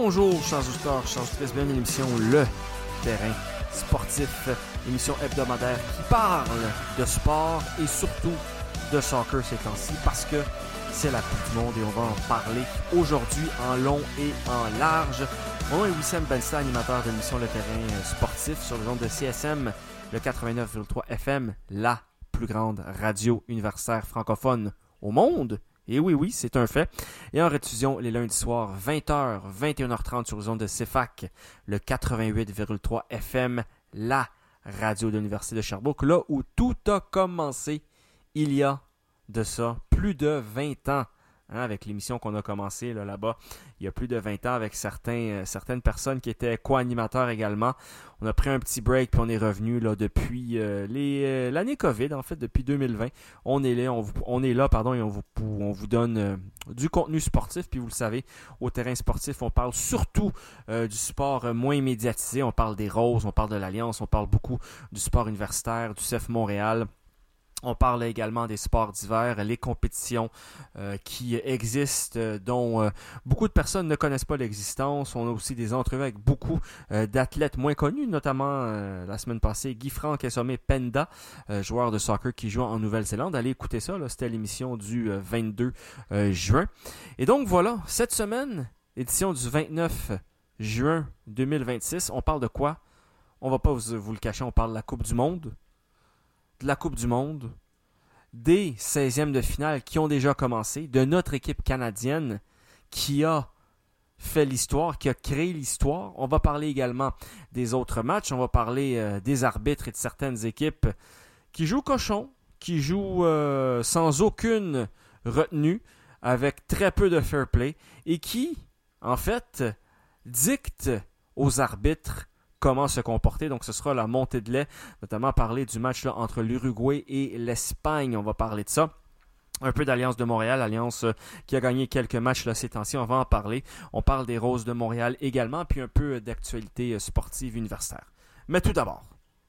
Bonjour, chers auditeurs, chers auditrices, bienvenue à l'émission Le Terrain Sportif, émission hebdomadaire qui parle de sport et surtout de soccer ces temps-ci parce que c'est la Coupe du Monde et on va en parler aujourd'hui en long et en large. Mon nom est Wissem Bensta, animateur de l'émission Le Terrain Sportif sur les ondes de CSM, le 89,3 FM, la plus grande radio universitaire francophone au monde. Et oui, c'est un fait. Et en rediffusion les lundis soirs, 20h, 21h30 sur les ondes de CFAC, le 88,3 FM, la radio de l'Université de Sherbrooke, là où tout a commencé il y a de ça plus de 20 ans. Avec l'émission qu'on a commencé là-bas, il y a plus de 20 ans avec certaines personnes qui étaient co-animateurs également. On a pris un petit break puis on est revenu là, depuis l'année COVID, en fait, depuis 2020. On est là, et on vous donne du contenu sportif. Puis vous le savez, au terrain sportif, on parle surtout du sport moins médiatisé. On parle des Roses, on parle de l'Alliance, on parle beaucoup du sport universitaire, du CF Montréal. On parle également des sports d'hiver, les compétitions qui existent, dont beaucoup de personnes ne connaissent pas l'existence. On a aussi des entrevues avec beaucoup d'athlètes moins connus, notamment la semaine passée, Guy-Franck Essomé-Penda, joueur de soccer qui joue en Nouvelle-Zélande. Allez écouter ça, là, c'était l'émission du 22 juin. Et donc voilà, cette semaine, édition du 29 juin 2026, on parle de quoi? On va pas vous le cacher, on parle de la Coupe du Monde. De la Coupe du Monde, des 16e de finale qui ont déjà commencé, de notre équipe canadienne qui a fait l'histoire, qui a créé l'histoire. On va parler également des autres matchs, on va parler des arbitres et de certaines équipes qui jouent cochon, qui jouent sans aucune retenue, avec très peu de fair play et qui, en fait, dictent aux arbitres comment se comporter. Donc, ce sera la montée de lait, notamment parler du match là, entre l'Uruguay et l'Espagne. On va parler de ça. Un peu d'Alliance de Montréal, Alliance qui a gagné quelques matchs là, ces temps-ci. On va en parler. On parle des Roses de Montréal également, puis un peu d'actualité sportive universitaire. Mais tout d'abord,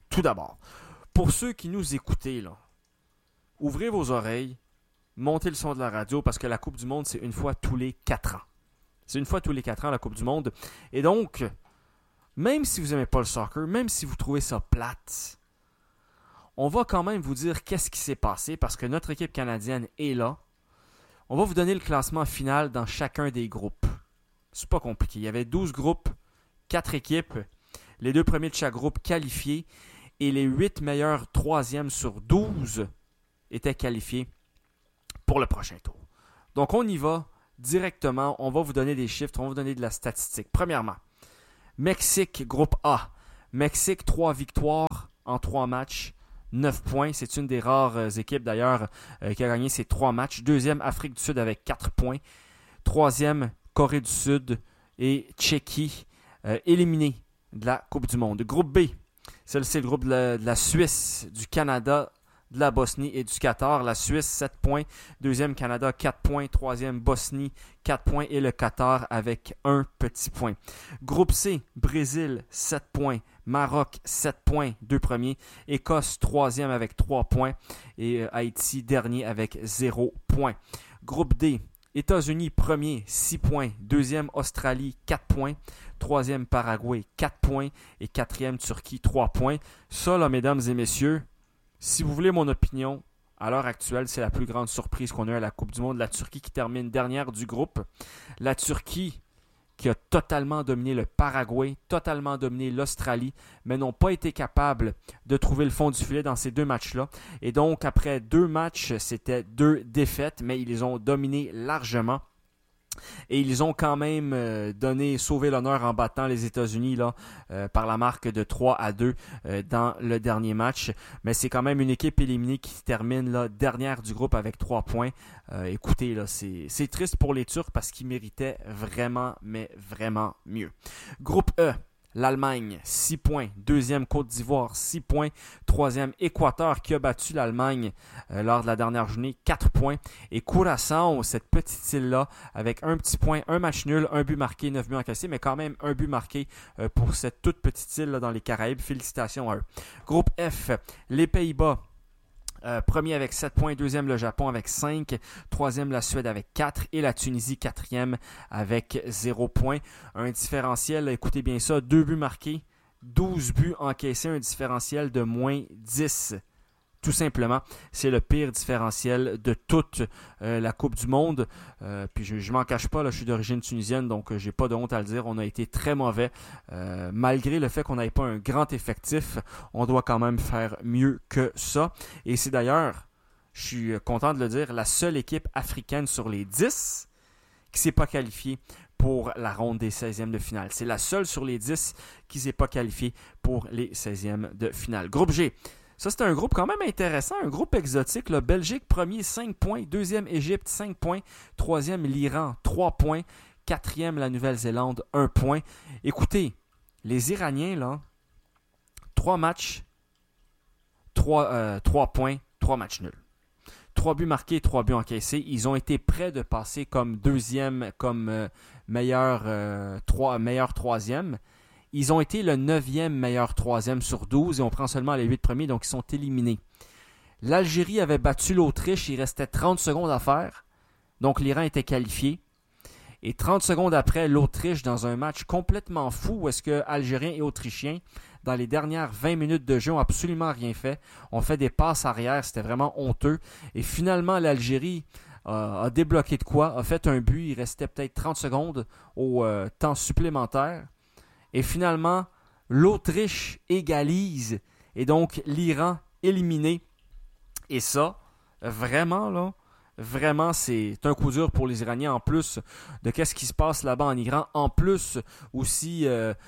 pour ceux qui nous écoutez, là, ouvrez vos oreilles, montez le son de la radio, parce que la Coupe du Monde, c'est une fois tous les 4 ans. C'est une fois tous les 4 ans, la Coupe du Monde. Et donc, même si vous n'aimez pas le soccer, même si vous trouvez ça plate, on va quand même vous dire qu'est-ce qui s'est passé parce que notre équipe canadienne est là. On va vous donner le classement final dans chacun des groupes. C'est pas compliqué. Il y avait 12 groupes, 4 équipes, les 2 premiers de chaque groupe qualifiés et les 8 meilleurs 3e sur 12 étaient qualifiés pour le prochain tour. Donc on y va directement. On va vous donner des chiffres, on va vous donner de la statistique. Premièrement, Mexique, groupe A. Mexique, 3 victoires en 3 matchs, 9 points. C'est une des rares équipes d'ailleurs qui a gagné ces 3 matchs. Deuxième, Afrique du Sud avec 4 points. Troisième, Corée du Sud et Tchéquie, éliminés de la Coupe du Monde. Groupe B, c'est le groupe de la Suisse, du Canada, de la Bosnie et du Qatar. La Suisse, 7 points. Deuxième, Canada, 4 points. Troisième, Bosnie, 4 points. Et le Qatar avec 1 petit point. Groupe C, Brésil, 7 points. Maroc, 7 points, 2 premiers. Écosse, 3e avec 3 points. Et Haïti, dernier avec 0 points. Groupe D, États-Unis, premier, 6 points. Deuxième, Australie, 4 points. Troisième, Paraguay, 4 points. Et quatrième, Turquie, 3 points. Ça, là, mesdames et messieurs, si vous voulez mon opinion, à l'heure actuelle, c'est la plus grande surprise qu'on a eu à la Coupe du Monde. La Turquie qui termine dernière du groupe. La Turquie qui a totalement dominé le Paraguay, totalement dominé l'Australie, mais n'ont pas été capables de trouver le fond du filet dans ces 2 matchs-là. Et donc, après 2 matchs, c'était 2 défaites, mais ils les ont dominés largement. Et ils ont quand même sauvé l'honneur en battant les États-Unis là, par la marque de 3-2 dans le dernier match. Mais c'est quand même une équipe éliminée qui termine là, dernière du groupe avec 3 points. Écoutez, là, c'est triste pour les Turcs parce qu'ils méritaient vraiment, mais vraiment mieux. Groupe E. L'Allemagne, 6 points. Deuxième, Côte d'Ivoire, 6 points. Troisième, Équateur qui a battu l'Allemagne lors de la dernière journée, 4 points. Et Curaçao, cette petite île-là, avec un petit point, un match nul, un but marqué, 9 buts encaissés, mais quand même un but marqué pour cette toute petite île là, dans les Caraïbes. Félicitations à eux. Groupe F, les Pays-Bas. Premier avec 7 points, deuxième le Japon avec 5, troisième la Suède avec 4 et la Tunisie quatrième avec 0 points. Un différentiel, écoutez bien ça, 2 buts marqués, 12 buts encaissés, un différentiel de moins 10. Tout simplement, c'est le pire différentiel de toute la Coupe du Monde. Puis je m'en cache pas, là, je suis d'origine tunisienne, donc j'ai pas de honte à le dire. On a été très mauvais. Malgré le fait qu'on n'avait pas un grand effectif, on doit quand même faire mieux que ça. Et c'est d'ailleurs, je suis content de le dire, la seule équipe africaine sur les 10 qui ne s'est pas qualifiée pour la ronde des 16e de finale. C'est la seule sur les 10 qui ne s'est pas qualifiée pour les 16e de finale. Groupe G. Ça, c'est un groupe quand même intéressant, un groupe exotique. Là. Belgique, premier, 5 points. Deuxième, Égypte, 5 points. Troisième, l'Iran, 3 points. Quatrième, la Nouvelle-Zélande, 1 point. Écoutez, les Iraniens, là, 3 matchs, 3 points, 3 matchs nuls. 3 buts marqués, 3 buts encaissés. Ils ont été près de passer comme deuxième, comme meilleur troisième. Ils ont été le 9e meilleur troisième sur 12 et on prend seulement les 8 premiers, donc ils sont éliminés. L'Algérie avait battu l'Autriche, il restait 30 secondes à faire, donc l'Iran était qualifié. Et 30 secondes après, l'Autriche, dans un match complètement fou, où est-ce que Algériens et Autrichiens, dans les dernières 20 minutes de jeu, n'ont absolument rien fait. On fait des passes arrière, c'était vraiment honteux. Et finalement, l'Algérie a débloqué de quoi, a fait un but, il restait peut-être 30 secondes au temps supplémentaire. Et finalement, l'Autriche égalise et donc l'Iran éliminé. Et ça, vraiment, c'est un coup dur pour les Iraniens en plus de qu'est-ce qui se passe là-bas en Iran, en plus aussi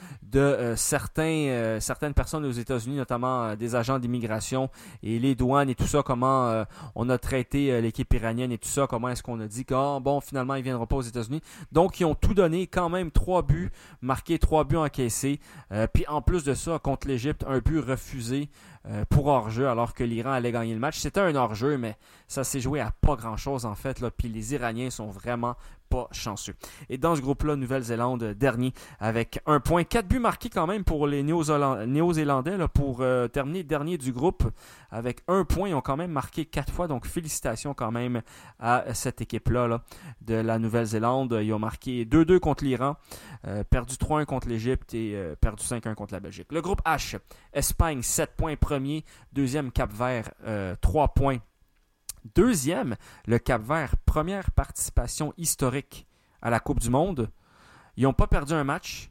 de certaines personnes aux États-Unis, notamment des agents d'immigration et les douanes et tout ça, comment on a traité l'équipe iranienne et tout ça, comment est-ce qu'on a dit que bon, finalement, ils ne viendront pas aux États-Unis. Donc, ils ont tout donné, quand même 3 buts marqués, 3 buts encaissés. Puis en plus de ça, contre l'Égypte, un but refusé pour hors-jeu alors que l'Iran allait gagner le match. C'était un hors-jeu, mais ça s'est joué à pas grand-chose en fait. Là. Puis les Iraniens sont vraiment pas chanceux. Et dans ce groupe-là, Nouvelle-Zélande dernier avec 1 point. 4 buts marqués quand même pour les Néo-Zélandais là, pour terminer dernier du groupe avec 1 point. Ils ont quand même marqué 4 fois, donc félicitations quand même à cette équipe-là là, de la Nouvelle-Zélande. Ils ont marqué 2-2 contre l'Iran, perdu 3-1 contre l'Égypte et perdu 5-1 contre la Belgique. Le groupe H, Espagne 7 points premier, deuxième Cap-Vert 3 points. Deuxième, le Cap-Vert, première participation historique à la Coupe du Monde. Ils n'ont pas perdu un match,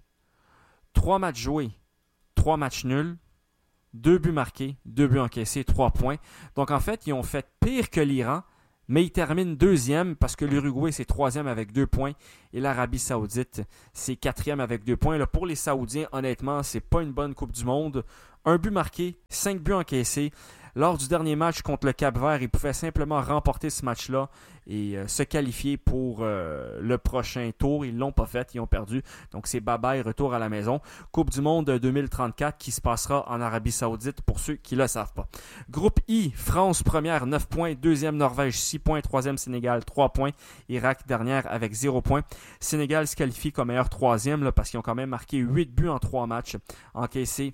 3 matchs joués, 3 matchs nuls, 2 buts marqués, 2 buts encaissés, 3 points. Donc en fait, ils ont fait pire que l'Iran, mais ils terminent deuxième parce que l'Uruguay c'est troisième avec 2 points et l'Arabie Saoudite c'est quatrième avec 2 points. Là, pour les Saoudiens, honnêtement, c'est pas une bonne Coupe du Monde. 1 but marqué, 5 buts encaissés. Lors du dernier match contre le Cap-Vert, ils pouvaient simplement remporter ce match-là et se qualifier pour le prochain tour. Ils ne l'ont pas fait, ils ont perdu. Donc c'est bye-bye, retour à la maison. Coupe du Monde 2034 qui se passera en Arabie Saoudite pour ceux qui ne le savent pas. Groupe I, France première, 9 points. Deuxième, Norvège, 6 points. Troisième, Sénégal, 3 points. Irak dernière avec 0 points. Sénégal se qualifie comme meilleur troisième là, parce qu'ils ont quand même marqué 8 buts en 3 matchs. Encaissé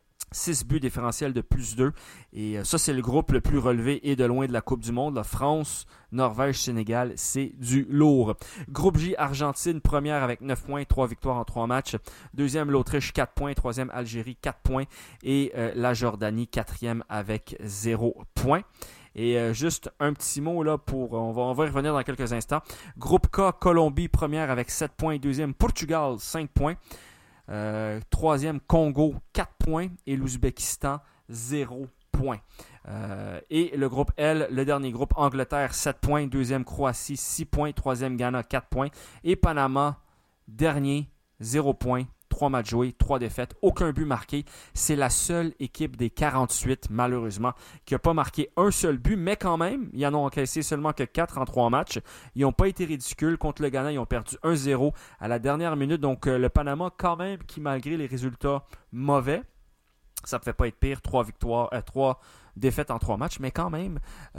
6 buts différentiels de plus 2. Et ça, c'est le groupe le plus relevé et de loin de la Coupe du Monde. La France, Norvège, Sénégal, c'est du lourd. Groupe J, Argentine, première avec 9 points, 3 victoires en 3 matchs. Deuxième, l'Autriche, 4 points. Troisième, Algérie, 4 points. Et la Jordanie, quatrième avec 0 points. Et juste un petit mot là pour on va y revenir dans quelques instants. Groupe K, Colombie, première avec 7 points. Deuxième, Portugal, 5 points. Troisième, Congo, 4 points. Et l'Ouzbékistan, 0 points. Et le groupe L, le dernier groupe, Angleterre, 7 points. Deuxième, Croatie, 6 points. Troisième, Ghana, 4 points. Et Panama, dernier, 0 points. 3 matchs joués, 3 défaites, aucun but marqué. C'est la seule équipe des 48, malheureusement, qui n'a pas marqué un seul but, mais quand même, ils en ont encaissé seulement que 4 en 3 matchs. Ils n'ont pas été ridicules. Contre le Ghana, ils ont perdu 1-0 à la dernière minute. Donc, le Panama, quand même, qui malgré les résultats mauvais, ça ne peut pas être pire, 3 défaites en 3 matchs, mais quand même,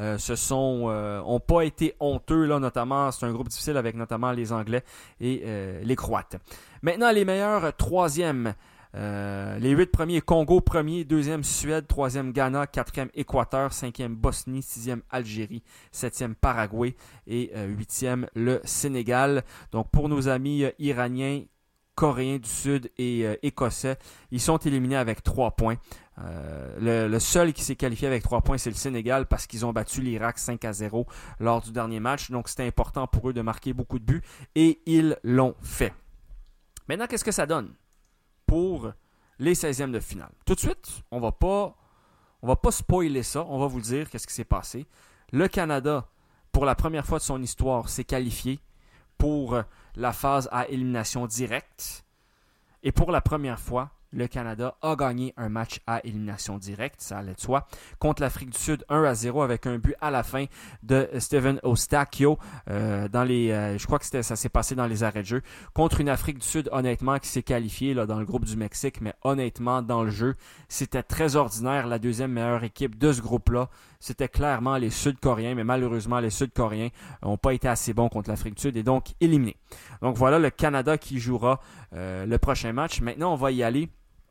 ont pas été honteux, là, notamment, c'est un groupe difficile avec notamment les Anglais et les Croates. Maintenant, les meilleurs troisièmes. Les 8 premiers, Congo premier, 2e Suède, 3e Ghana, 4e Équateur, 5e Bosnie, 6e Algérie, 7e Paraguay et 8e le Sénégal. Donc pour nos amis iraniens, Coréens du Sud et Écossais, ils sont éliminés avec 3 points. Le seul qui s'est qualifié avec 3 points, c'est le Sénégal parce qu'ils ont battu l'Irak 5-0 lors du dernier match. Donc c'était important pour eux de marquer beaucoup de buts et ils l'ont fait. Maintenant, qu'est-ce que ça donne pour les 16e de finale? Tout de suite, on va pas spoiler ça. On va vous dire qu'est-ce qui s'est passé. Le Canada, pour la première fois de son histoire, s'est qualifié pour la phase à élimination directe. Et pour la première fois, le Canada a gagné un match à élimination directe, ça allait de soi, contre l'Afrique du Sud 1-0 avec un but à la fin de Steven Eustáquio. Je crois que ça s'est passé dans les arrêts de jeu. Contre une Afrique du Sud, honnêtement, qui s'est qualifiée là, dans le groupe du Mexique, mais honnêtement, dans le jeu, c'était très ordinaire. La deuxième meilleure équipe de ce groupe-là, c'était clairement les Sud-Coréens, mais malheureusement, les Sud-Coréens n'ont pas été assez bons contre l'Afrique du Sud et donc éliminés. Donc voilà le Canada qui jouera le prochain match. Maintenant, on va y aller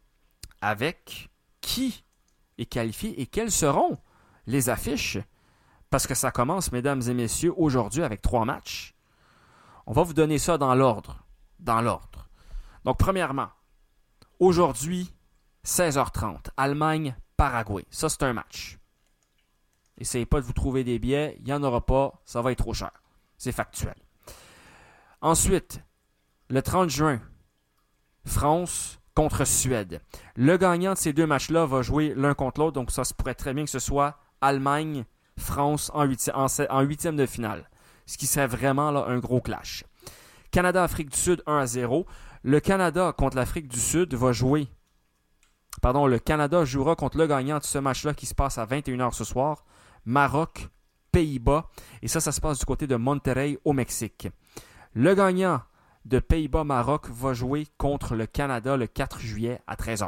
avec qui est qualifié et quelles seront les affiches. Parce que ça commence, mesdames et messieurs, aujourd'hui avec 3 matchs. On va vous donner ça dans l'ordre. Donc, premièrement, aujourd'hui, 16h30, Allemagne-Paraguay. Ça, c'est un match. Essayez pas de vous trouver des billets. Il n'y en aura pas. Ça va être trop cher. C'est factuel. Ensuite, le 30 juin, France contre Suède. Le gagnant de ces 2 matchs-là va jouer l'un contre l'autre. Donc, ça se pourrait très bien que ce soit Allemagne-France en 8e de finale. Ce qui serait vraiment là, un gros clash. Canada-Afrique du Sud 1-0. Le Canada contre l'Afrique du Sud va jouer. Le Canada jouera contre le gagnant de ce match-là qui se passe à 21h ce soir. Maroc, Pays-Bas. Et ça se passe du côté de Monterrey au Mexique. Le gagnant de Pays-Bas-Maroc va jouer contre le Canada le 4 juillet à 13h.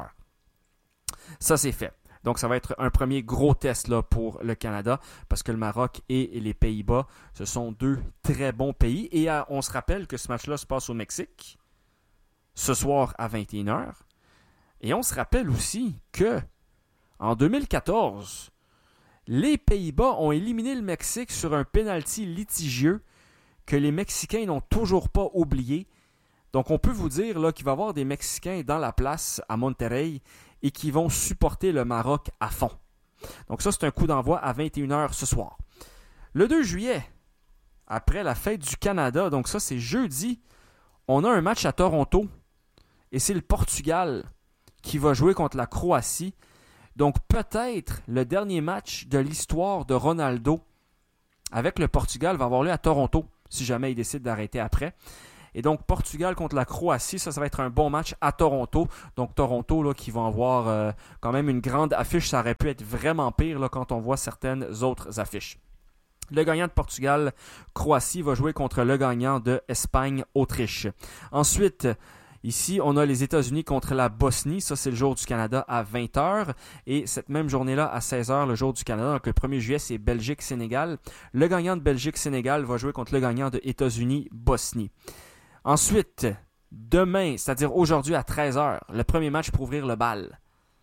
Ça, c'est fait. Donc, ça va être un premier gros test là, pour le Canada parce que le Maroc et les Pays-Bas, ce sont 2 très bons pays. Et on se rappelle que ce match-là se passe au Mexique ce soir à 21h. Et on se rappelle aussi que en 2014, les Pays-Bas ont éliminé le Mexique sur un pénalty litigieux que les Mexicains n'ont toujours pas oublié. Donc, on peut vous dire là, qu'il va y avoir des Mexicains dans la place à Monterrey et qui vont supporter le Maroc à fond. Donc, ça, c'est un coup d'envoi à 21h ce soir. Le 2 juillet, après la fête du Canada, donc ça, c'est jeudi, on a un match à Toronto et c'est le Portugal qui va jouer contre la Croatie. Donc, peut-être le dernier match de l'histoire de Ronaldo avec le Portugal va avoir lieu à Toronto, si jamais il décide d'arrêter après. Et donc, Portugal contre la Croatie, ça va être un bon match à Toronto. Donc, Toronto là, qui va avoir quand même une grande affiche. Ça aurait pu être vraiment pire là, quand on voit certaines autres affiches. Le gagnant de Portugal-Croatie va jouer contre le gagnant de Espagne-Autriche. Ensuite, ici, on a les États-Unis contre la Bosnie. Ça, c'est le jour du Canada à 20h. Et cette même journée-là, à 16h, le jour du Canada. Donc, le 1er juillet, c'est Belgique-Sénégal. Le gagnant de Belgique-Sénégal va jouer contre le gagnant de États-Unis-Bosnie. Ensuite, demain, c'est-à-dire aujourd'hui à 13h, le premier match pour ouvrir le bal.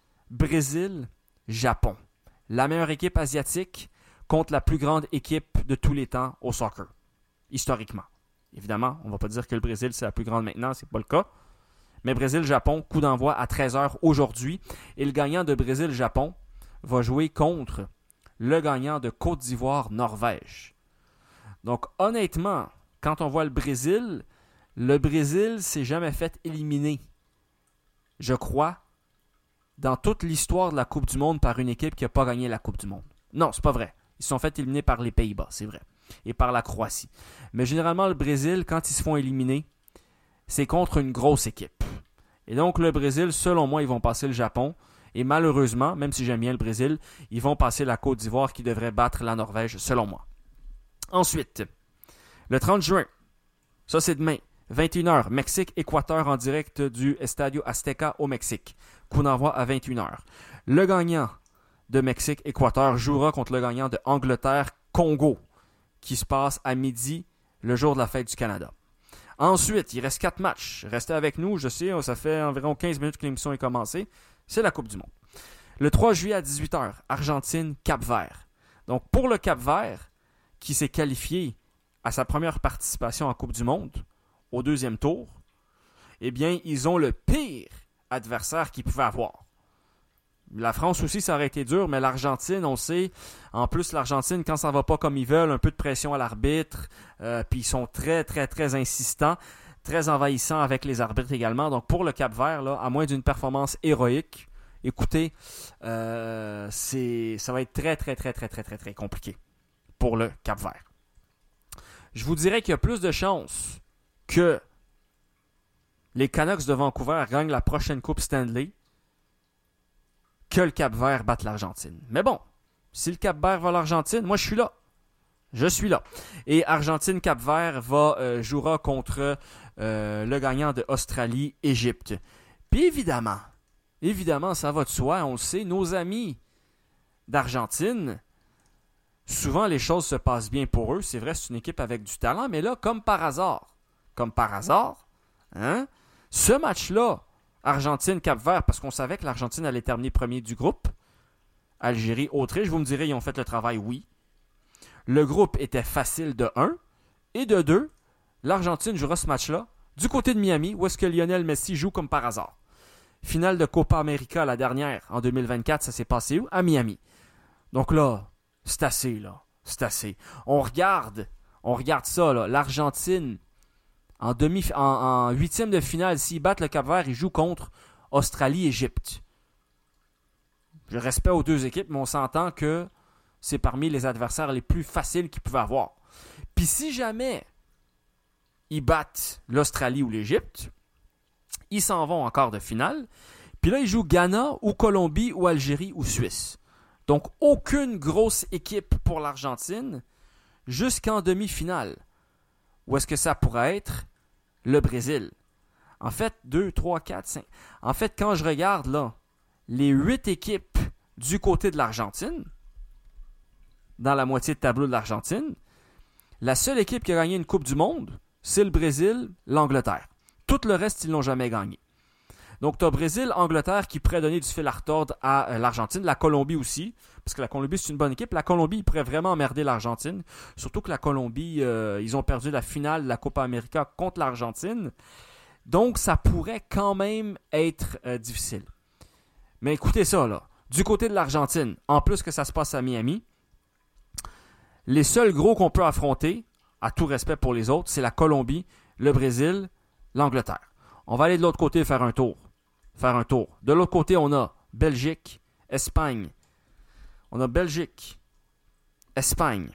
Brésil-Japon. La meilleure équipe asiatique contre la plus grande équipe de tous les temps au soccer. Historiquement. Évidemment, on ne va pas dire que le Brésil, c'est la plus grande maintenant, c'est pas le cas. Mais Brésil-Japon, coup d'envoi à 13h aujourd'hui. Et le gagnant de Brésil-Japon va jouer contre le gagnant de Côte d'Ivoire-Norvège. Donc, honnêtement, quand on voit le Brésil s'est jamais fait éliminer, je crois, dans toute l'histoire de la Coupe du Monde par une équipe qui n'a pas gagné la Coupe du Monde. Non, c'est pas vrai. Ils se sont fait éliminer par les Pays-Bas, c'est vrai. Et par la Croatie. Mais généralement, le Brésil, quand ils se font éliminer, c'est contre une grosse équipe. Et donc, le Brésil, selon moi, ils vont passer le Japon. Et malheureusement, même si j'aime bien le Brésil, ils vont passer la Côte d'Ivoire qui devrait battre la Norvège, selon moi. Ensuite, le 30 juin, ça c'est demain, 21h, Mexique-Équateur en direct du Estadio Azteca au Mexique. Coup d'envoi à 21h. Le gagnant de Mexique-Équateur jouera contre le gagnant de Angleterre-Congo, qui se passe à midi, le jour de la fête du Canada. Ensuite, il reste 4 matchs. Restez avec nous, je sais, ça fait environ 15 minutes que l'émission est commencée. C'est la Coupe du Monde. Le 3 juillet à 18h, Argentine-Cap-Vert. Donc, pour le Cap-Vert, qui s'est qualifié à sa première participation en Coupe du Monde, au deuxième tour, eh bien, ils ont le pire adversaire qu'ils pouvaient avoir. La France aussi, ça aurait été dur, mais l'Argentine, on sait, en plus, l'Argentine, quand ça ne va pas comme ils veulent, un peu de pression à l'arbitre, puis ils sont très, très, très insistants, très envahissants avec les arbitres également. Donc, pour le Cap-Vert, là, à moins d'une performance héroïque, écoutez, ça va être très, très, très, très, très, très, très compliqué pour le Cap-Vert. Je vous dirais qu'il y a plus de chances que les Canucks de Vancouver gagnent la prochaine Coupe Stanley que le Cap-Vert batte l'Argentine. Mais bon, si le Cap-Vert va l'Argentine, moi je suis là. Je suis là. Et Argentine-Cap-Vert jouera contre le gagnant de Australie-Égypte. Puis évidemment, ça va de soi, on le sait, nos amis d'Argentine, souvent les choses se passent bien pour eux. C'est vrai, c'est une équipe avec du talent, mais là, comme par hasard, hein, ce match-là, Argentine-Cap-Vert, parce qu'on savait que l'Argentine allait terminer premier du groupe. Algérie-Autriche, vous me direz, ils ont fait le travail, oui. Le groupe était facile de 1. Et de 2, l'Argentine jouera ce match-là du côté de Miami, où est-ce que Lionel Messi joue comme par hasard. Finale de Copa América, la dernière, en 2024, ça s'est passé où? À Miami. Donc là, c'est assez, là. C'est assez. On regarde ça, là. L'Argentine, en huitième de finale, s'ils battent le Cap-Vert, ils jouent contre Australie-Égypte. Je respecte aux deux équipes, mais on s'entend que c'est parmi les adversaires les plus faciles qu'ils pouvaient avoir. Puis si jamais ils battent l'Australie ou l'Égypte, ils s'en vont en quart de finale. Puis là, ils jouent Ghana ou Colombie ou Algérie ou Suisse. Donc, aucune grosse équipe pour l'Argentine jusqu'en demi-finale. Où est-ce que ça pourrait être? Le Brésil. En fait, 2, 3, 4, 5. En fait, quand je regarde là, les 8 équipes du côté de l'Argentine, dans la moitié de tableau de l'Argentine, la seule équipe qui a gagné une Coupe du Monde, c'est le Brésil, l'Angleterre. Tout le reste, ils ne l'ont jamais gagné. Donc, tu as Brésil, Angleterre qui pourrait donner du fil à retordre à l'Argentine, la Colombie aussi, parce que la Colombie, c'est une bonne équipe. La Colombie, ils pourraient vraiment emmerder l'Argentine, surtout que la Colombie, ils ont perdu la finale de la Copa América contre l'Argentine. Donc, ça pourrait quand même être difficile. Mais écoutez ça, là. Du côté de l'Argentine, en plus que ça se passe à Miami, les seuls gros qu'on peut affronter, à tout respect pour les autres, c'est la Colombie, le Brésil, l'Angleterre. On va aller de l'autre côté faire un tour. De l'autre côté, on a Belgique, Espagne. On a Belgique, Espagne,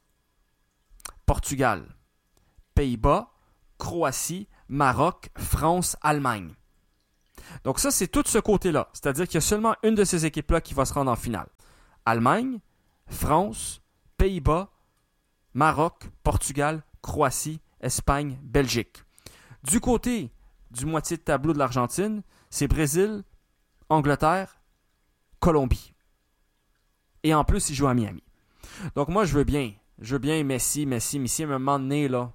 Portugal, Pays-Bas, Croatie, Maroc, France, Allemagne. Donc ça, c'est tout ce côté-là. C'est-à-dire qu'il y a seulement une de ces équipes-là qui va se rendre en finale. Allemagne, France, Pays-Bas, Maroc, Portugal, Croatie, Espagne, Belgique. Du côté du moitié de tableau de l'Argentine, c'est Brésil, Angleterre, Colombie. Et en plus, ils jouent à Miami. Donc moi, je veux bien Messi, à un moment donné, là.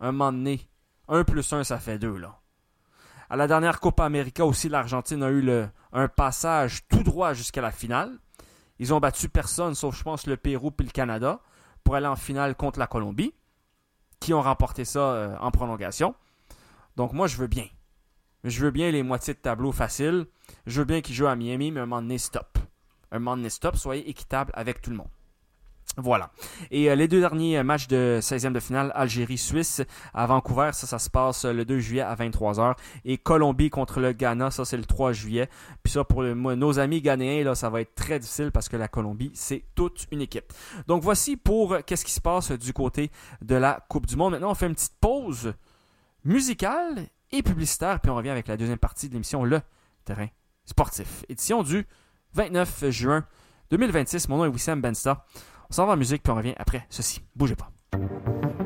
1 plus 1, ça fait 2, là. À la dernière Copa América aussi, l'Argentine a eu un passage tout droit jusqu'à la finale. Ils ont battu personne, sauf je pense le Pérou puis le Canada, pour aller en finale contre la Colombie, qui ont remporté ça en prolongation. Donc moi, je veux bien. Je veux bien les moitiés de tableau faciles. Je veux bien qu'ils jouent à Miami, mais un moment donné, stop. Soyez équitable avec tout le monde. Voilà. Et les deux derniers matchs de 16e de finale, Algérie-Suisse à Vancouver, ça se passe le 2 juillet à 23h. Et Colombie contre le Ghana, ça c'est le 3 juillet. Puis ça pour nos amis ghanéens, là, ça va être très difficile parce que la Colombie, c'est toute une équipe. Donc voici pour qu'est-ce qui se passe du côté de la Coupe du Monde. Maintenant, on fait une petite pause musicale et publicitaire, puis on revient avec la deuxième partie de l'émission Le Terrain Sportif. Édition du 29 juin 2026. Mon nom est Wissam Bensta. On s'en va en musique, puis on revient après ceci. Bougez pas.